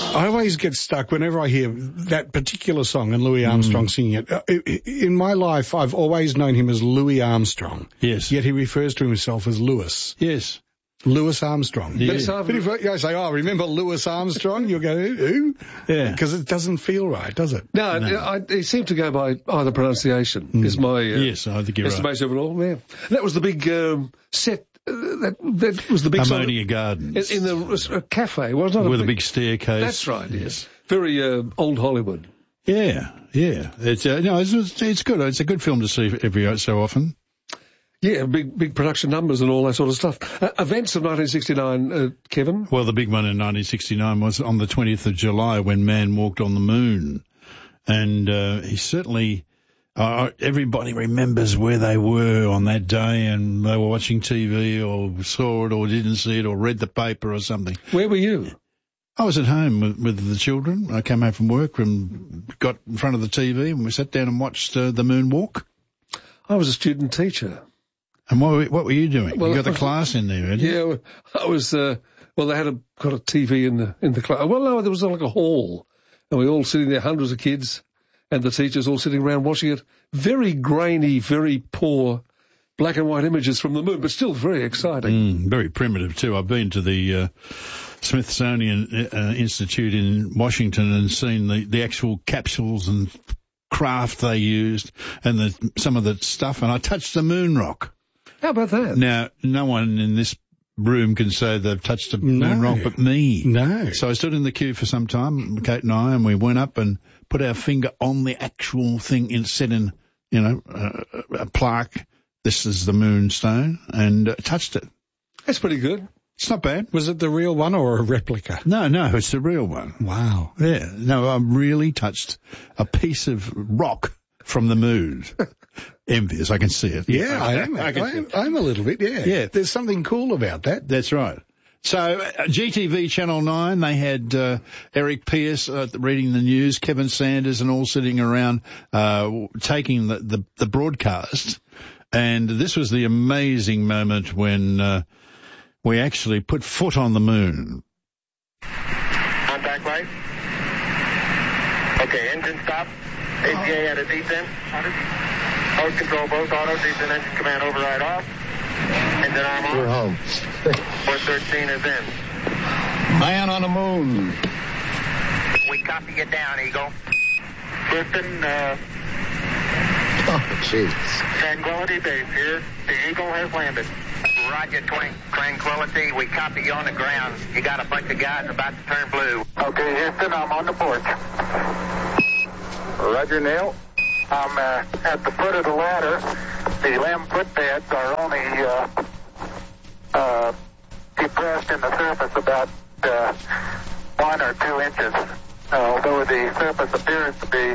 I always get stuck whenever I hear that particular song and Louis Armstrong singing it. In my life, I've always known him as Louis Armstrong. Yes. Yet he refers to himself as Louis. Yes. Louis Armstrong. Yeah. But if I say, oh, remember Louis Armstrong? You'll go, who? Yeah. Because it doesn't feel right, does it? No. It seemed to go by either pronunciation, is my Yes, I think you're estimation of it all. Yeah. That was the big set. That was the big Ammonia Gardens. In the cafe, wasn't it? With a big staircase. That's right, yes. Very old Hollywood. Yeah. It's it's good. It's a good film to see every so often. Yeah, big production numbers and all that sort of stuff. Events of 1969, Kevin? Well, the big one in 1969 was on the 20th of July when man walked on the moon. And he certainly... everybody remembers where they were on that day, and they were watching TV or saw it or didn't see it or read the paper or something. Where were you? I was at home with the children. I came home from work and got in front of the TV and we sat down and watched the moon walk. I was a student teacher. And what were you doing? Well, you got the class in there, hadn't you? Yeah, I was. Well, they had got a TV in the class. Well, no, there was like a hall, and we were all sitting there, hundreds of kids, and the teachers all sitting around watching it. Very grainy, very poor black and white images from the moon, but still very exciting. Very primitive too. I've been to the Smithsonian Institute in Washington and seen the actual capsules and craft they used and some of the stuff, and I touched the moon rock. How about that? Now, no one in this room can say they've touched a moon rock but me. No. So I stood in the queue for some time, Kate and I, and we went up and put our finger on the actual thing and said in, a plaque, this is the moonstone, and touched it. That's pretty good. It's not bad. Was it the real one or a replica? No, it's the real one. Wow. Yeah. No, I really touched a piece of rock from the moon. Envious, I can see it. Yeah, I am. I'm a little bit, yeah. Yeah. There's something cool about that. That's right. So, GTV Channel 9, they had Eric Pearce reading the news, Kevin Sanders and all sitting around taking the broadcast. And this was the amazing moment when we actually put foot on the moon. Contact light. Okay, engine stop. APA at a descent. Mode control both auto, descent engine command override off. Engine arm on. We're home. 413 is in. Man on the moon. We copy you down, Eagle. Houston, Oh, jeez. Tranquility Base here. The Eagle has landed. Roger, Tranquility. We copy you on the ground. You got a bunch of guys about to turn blue. Okay, Houston, I'm on the porch. Roger, Neil. I'm at the foot of the ladder. The limb footpads are only depressed in the surface about 1 or 2 inches, although the surface appears to be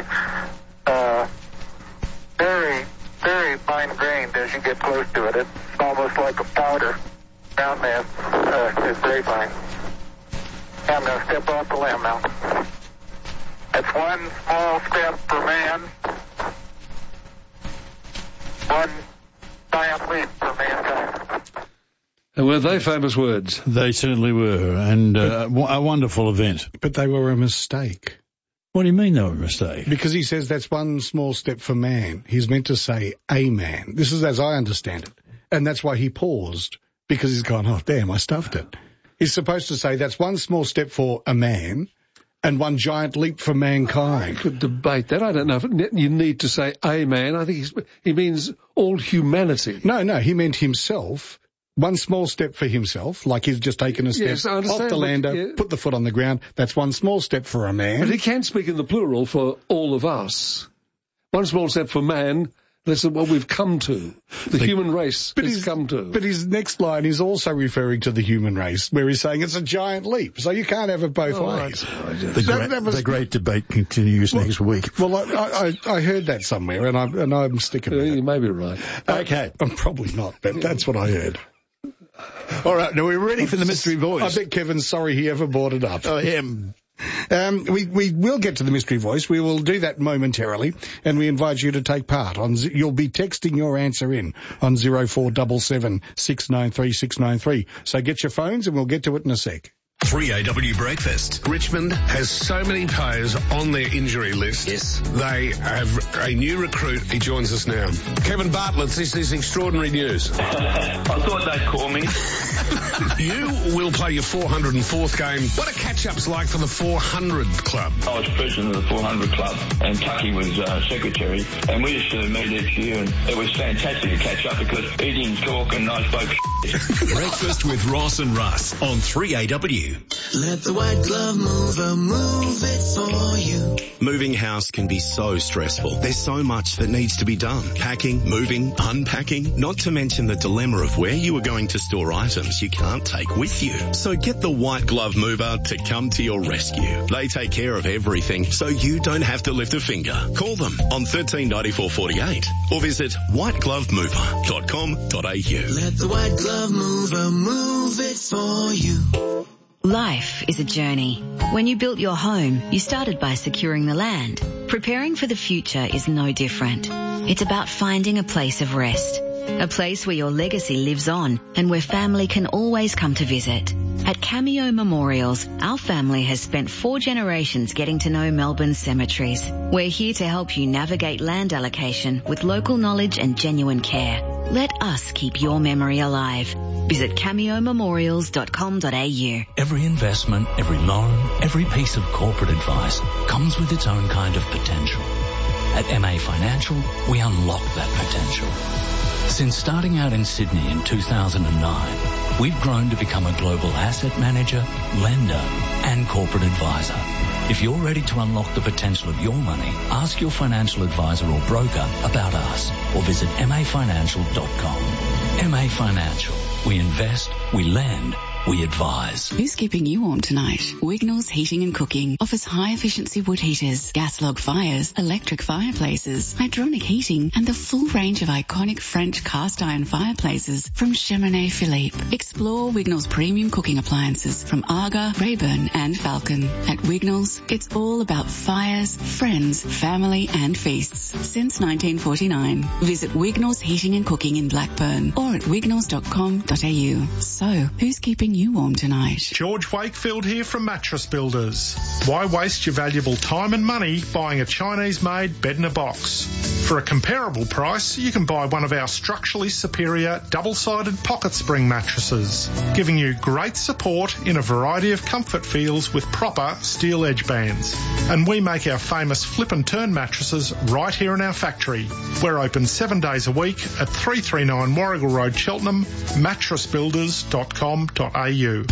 very, very fine-grained as you get close to it. It's almost like a powder. Ground mass is very fine. I'm going to step off the limb now. That's one small step for man, one giant leap for mankind. And were they famous words? They certainly were, and a wonderful event. But they were a mistake. What do you mean they were a mistake? Because he says that's one small step for man. He's meant to say a man. This is as I understand it. And that's why he paused, because he's gone, oh, damn, I stuffed it. He's supposed to say that's one small step for a man and one giant leap for mankind. I could debate that. I don't know if you need to say a man. I think he means all humanity. No, he meant himself. One small step for himself, like he's just taken a step off the lander, put the foot on the ground. That's one small step for a man. But he can speak in the plural for all of us. One small step for man. That's what we've come to. The human race has come to. But his next line is also referring to the human race, where he's saying it's a giant leap. So you can't have it both ways. The great debate continues next week. Well, I heard that somewhere, and I'm sticking with it. You may be right. Okay. I'm probably not, but that's what I heard. All right, now we're ready for the mystery voice. I bet Kevin's sorry he ever brought it up. I am. We will get to the mystery voice. We will do that momentarily, and we invite you to take part. You'll be texting your answer in on 0477 693 693. So get your phones, and we'll get to it in a sec. 3AW Breakfast. Richmond has so many players on their injury list. Yes. They have a new recruit. He joins us now. Kevin Bartlett, this is extraordinary news. I thought they'd call me. You will play your 404th game. What are catch-ups like for the 400 club? I was president of the 400 Club and Tucky was secretary, and we used to meet each year, and it was fantastic to catch up because eating, talk, and I spoke Breakfast with Ross and Russ on 3AW. Let the white glove mover move it for you. Moving house can be so stressful. There's so much that needs to be done. Packing, moving, unpacking, not to mention the dilemma of where you are going to store items you can't take with you. So get the white glove mover to come to your rescue. They take care of everything so you don't have to lift a finger. Call them on 139448 or visit whiteglovemover.com.au. Let the white glove mover move it for you. Life is a journey. When you built your home, you started by securing the land. Preparing for the future is no different. It's about finding a place of rest, a place where your legacy lives on and where family can always come to visit. At Cameo Memorials, our family has spent 4 generations getting to know Melbourne's cemeteries. We're here to help you navigate land allocation with local knowledge and genuine care. Let us keep your memory alive. Visit cameomemorials.com.au. Every investment, every loan, every piece of corporate advice comes with its own kind of potential. At MA Financial, we unlock that potential. Since starting out in Sydney in 2009, we've grown to become a global asset manager, lender, and corporate advisor. If you're ready to unlock the potential of your money, ask your financial advisor or broker about us or visit mafinancial.com. MA Financial. We invest, we lend, we advise. Who's keeping you warm tonight? Wignall's Heating and Cooking offers high-efficiency wood heaters, gas log fires, electric fireplaces, hydronic heating, and the full range of iconic French cast-iron fireplaces from Cheminée Philippe. Explore Wignall's premium cooking appliances from Arga, Rayburn, and Falcon. At Wignall's, it's all about fires, friends, family, and feasts. Since 1949, visit Wignall's Heating and Cooking in Blackburn or at wignalls.com.au. So, who's keeping you warm tonight? George Wakefield here from Mattress Builders. Why waste your valuable time and money buying a Chinese-made bed-in-a-box? For a comparable price, you can buy one of our structurally superior double-sided pocket spring mattresses, giving you great support in a variety of comfort feels with proper steel edge bands. And we make our famous flip and turn mattresses right here in our factory. We're open 7 days a week at 339 Warrigal Road, Cheltenham, mattressbuilders.com.au. You're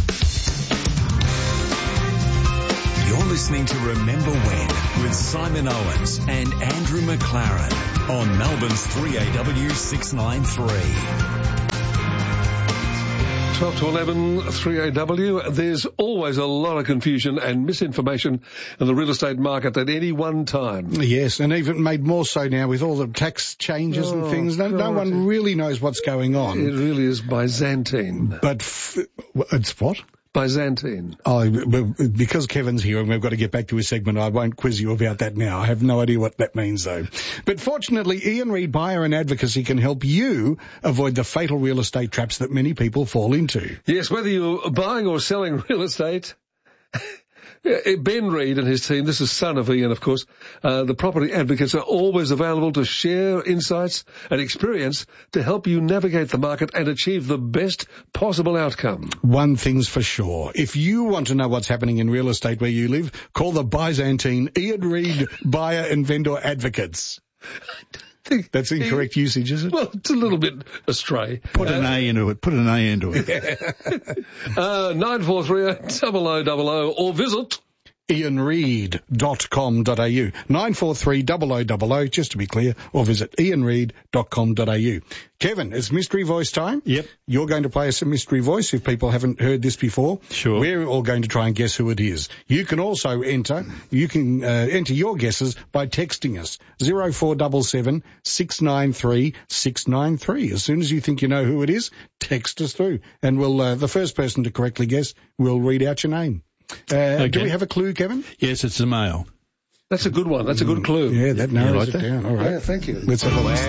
listening to Remember When with Simon Owens and Andrew McLaren on Melbourne's 3AW 693. 12 to 11, 3AW. There's always a lot of confusion and misinformation in the real estate market at any one time. Yes, and even made more so now with all the tax changes and things. No one really knows what's going on. It really is Byzantine. But it's what? Byzantine. Oh, because Kevin's here and we've got to get back to his segment, I won't quiz you about that now. I have no idea what that means, though. But fortunately, Ian Reid Buyer and Advocacy can help you avoid the fatal real estate traps that many people fall into. Yes, whether you're buying or selling real estate, Ben Reid and his team, this is son of Ian, of course, the property advocates are always available to share insights and experience to help you navigate the market and achieve the best possible outcome. One thing's for sure. If you want to know what's happening in real estate where you live, call the Byzantine Ian Reid Buyer and Vendor Advocates. That's incorrect usage, is it? Well, it's a little bit astray. Put an A into it. 943 0000 or visit ianreid.com.au. 943 0000, just to be clear, or visit ianreid.com.au. Kevin, it's Mystery Voice time. Yep. You're going to play us a Mystery Voice if people haven't heard this before. Sure. We're all going to try and guess who it is. You can also enter your guesses by texting us 0477 693 693. As soon as you think you know who it is, text us through. And we'll the first person to correctly guess, we'll read out your name. Okay. Do we have a clue, Kevin? Yes, it's a male. That's a good one. That's a good clue. Yeah, that narrows it down. All right. Yeah, thank you. Let's have a listen.